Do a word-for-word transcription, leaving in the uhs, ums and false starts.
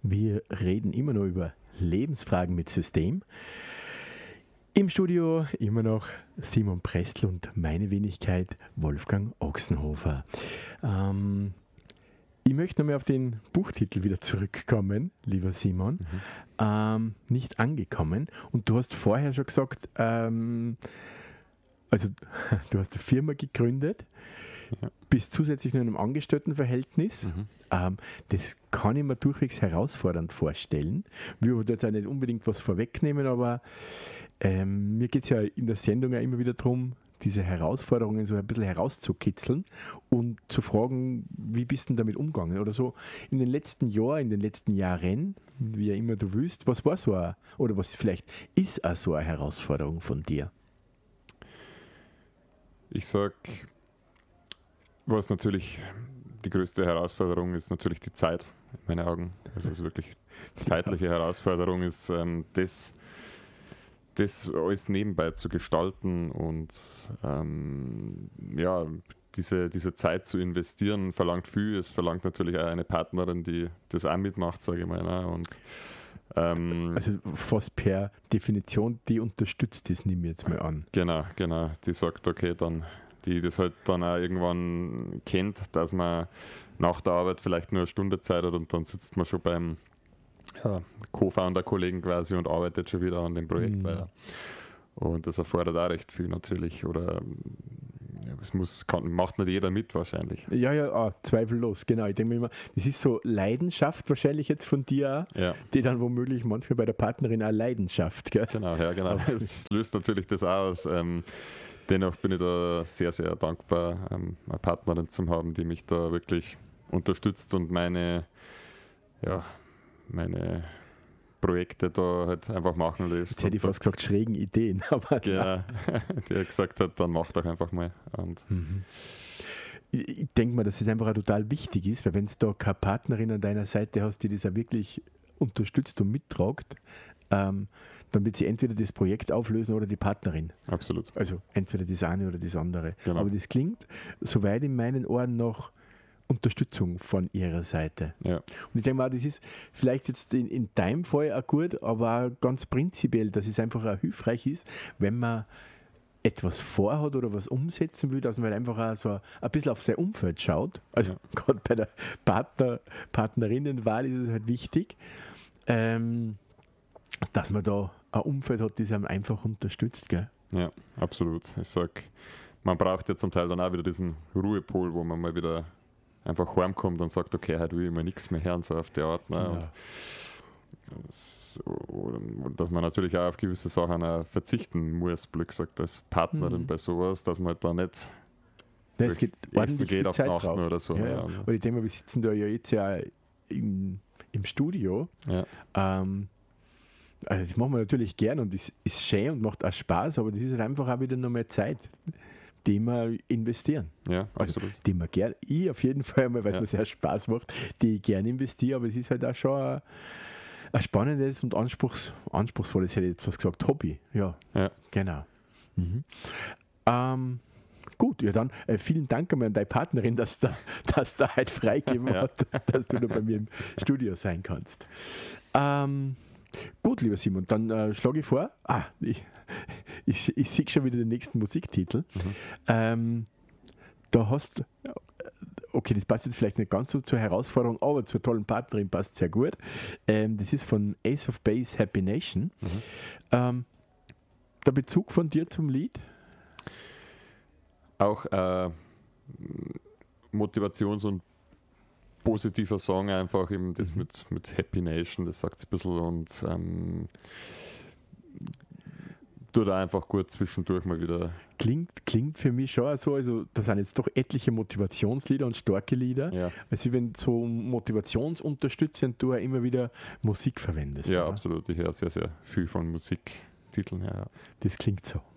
Wir reden immer noch über Lebensfragen mit System. Im Studio immer noch Simon Prestl und meine Wenigkeit Wolfgang Ochsenhofer. Ähm, ich möchte nochmal auf den Buchtitel wieder zurückkommen, lieber Simon. Mhm. Ähm, nicht angekommen. Und du hast vorher schon gesagt, ähm, also du hast eine Firma gegründet, ja. Bist zusätzlich nur in einem Angestelltenverhältnis. Mhm. Ähm, das kann ich mir durchwegs herausfordernd vorstellen. Wir wollen jetzt auch nicht unbedingt was vorwegnehmen, aber ähm, mir geht es ja in der Sendung ja immer wieder darum, diese Herausforderungen so ein bisschen herauszukitzeln und zu fragen, wie bist du denn damit umgegangen? Oder so in den letzten Jahren, in den letzten Jahren, wie ja immer du willst, was war so eine, oder was vielleicht ist auch so eine Herausforderung von dir? Ich sag, was natürlich die größte Herausforderung ist, natürlich die Zeit, in meinen Augen. Also es ist wirklich zeitliche Herausforderung ist, ähm, das, das alles nebenbei zu gestalten und ähm, ja, diese, diese Zeit zu investieren, verlangt viel. Es verlangt natürlich auch eine Partnerin, die das auch mitmacht, sage ich mal. Ne? Und, ähm, also fast per Definition, die unterstützt das, nehme ich jetzt mal an. Genau, genau. Die sagt, okay, dann die das halt dann auch irgendwann kennt, dass man nach der Arbeit vielleicht nur eine Stunde Zeit hat und dann sitzt man schon beim ja, Co-Founder-Kollegen quasi und arbeitet schon wieder an dem Projekt mhm. weiter. Und das erfordert auch recht viel natürlich. Oder ja, es muss, kann, macht nicht jeder mit wahrscheinlich. Ja, ja, ah, zweifellos, genau. Ich denke mir immer, das ist so Leidenschaft wahrscheinlich jetzt von dir auch, ja. die dann womöglich manchmal bei der Partnerin auch Leidenschaft. Gell? Genau, ja, genau. Es löst natürlich das aus. Ähm, Dennoch bin ich da sehr, sehr dankbar, ähm, eine Partnerin zu haben, die mich da wirklich unterstützt und meine, ja, meine Projekte da halt einfach machen lässt. Jetzt hätte ich fast gesagt, schrägen Ideen. Aber genau, die hat gesagt hat, dann mach doch einfach mal. Und mhm. Ich, ich denke mal, dass es einfach auch total wichtig ist, weil wenn du da keine Partnerin an deiner Seite hast, die das auch wirklich unterstützt und mittragt, ähm, dann wird sie entweder das Projekt auflösen oder die Partnerin. Absolut. Also entweder das eine oder das andere. Genau. Aber das klingt soweit in meinen Ohren noch Unterstützung von ihrer Seite. Ja. Und ich denke mal, das ist vielleicht jetzt in, in deinem Fall auch gut, aber auch ganz prinzipiell, dass es einfach auch hilfreich ist, wenn man etwas vorhat oder was umsetzen will, dass man halt einfach auch so ein bisschen auf sein Umfeld schaut. Also ja. gerade bei der Partner, Partnerinnenwahl ist es halt wichtig, ähm, dass man da ein Umfeld hat, das einem einfach unterstützt. Gell? Ja, absolut. Ich sag, man braucht ja zum Teil dann auch wieder diesen Ruhepol, wo man mal wieder einfach heimkommt und sagt, okay, heute will ich mal nichts mehr hören, so auf die Art. Ne? Genau. Und so, dass man natürlich auch auf gewisse Sachen auch verzichten muss, blöd gesagt, als Partnerin mhm. bei sowas, dass man halt da nicht Nein, es geht ordentlich geht viel auf Zeit Nacht drauf. oder so. Ja, ja. Ja. Und ich denke mal, wir sitzen da ja jetzt ja im, im Studio. Ja. Ähm, also das machen wir natürlich gern und es ist schön und macht auch Spaß, aber das ist halt einfach auch wieder noch mehr Zeit, die wir investieren. Ja, absolut. Also, die wir gern, ich auf jeden Fall einmal, weil es ja. mir sehr Spaß macht, die ich gerne investiere, aber es ist halt auch schon ein, ein spannendes und anspruchs, anspruchsvolles, hätte ich jetzt fast gesagt, Hobby. Ja, ja. genau. Mhm. Ähm, Gut, ja dann äh, vielen Dank einmal an deine Partnerin, dass da, dass da halt freigegeben ja. hat, dass du da bei mir im Studio sein kannst. Ähm, gut, lieber Simon, dann äh, schlage ich vor, ah, ich, ich, ich sehe schon wieder den nächsten Musiktitel. Mhm. Ähm, da hast okay, das passt jetzt vielleicht nicht ganz so zur Herausforderung, aber zur tollen Partnerin passt sehr gut. Ähm, das ist von Ace of Base, Happy Nation. Mhm. Ähm, der Bezug von dir zum Lied? Auch äh, Motivations- und positiver Song einfach, eben das mhm. mit, mit Happy Nation, das sagt es ein bisschen und ähm, tut einfach gut zwischendurch mal wieder. Klingt, klingt für mich schon so, also da sind jetzt doch etliche Motivationslieder und starke Lieder, ja. also wenn so motivationsunterstützend du immer wieder Musik verwendest. Ja, oder? Absolut, ich höre sehr, sehr viel von Musiktiteln her. Ja. Das klingt so.